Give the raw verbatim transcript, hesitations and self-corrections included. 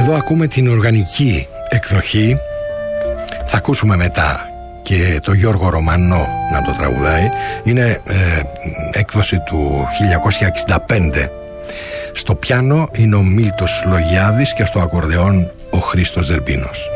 Εδώ ακούμε την οργανική εκδοχή. Θα ακούσουμε μετά και το Γιώργο Ρωμανό να το τραγουδάει. Είναι ε, έκδοση του χίλια εννιακόσια εξήντα πέντε. Στο πιάνο είναι ο Μίλτος Λογιάδης και στο ακορδεόν ο Χρήστος Ζερμπίνος.